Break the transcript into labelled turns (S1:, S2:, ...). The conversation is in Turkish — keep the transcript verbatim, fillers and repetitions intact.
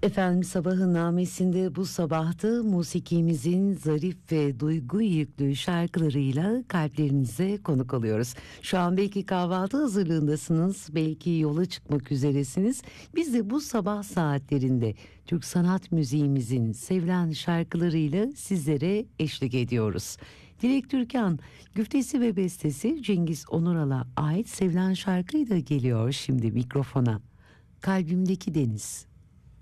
S1: Efendim sabahın namesinde bu sabahta musikimizin zarif ve duygu yüklü şarkılarıyla kalplerinize konuk oluyoruz. Şu an belki kahvaltı hazırlığındasınız, belki yola çıkmak üzeresiniz. Biz de bu sabah saatlerinde Türk sanat müziğimizin sevilen şarkılarıyla sizlere eşlik ediyoruz. Dilek Türkan, güftesi ve bestesi Cengiz Onural'a ait sevilen şarkıyla geliyor şimdi mikrofona. Kalbimdeki Deniz.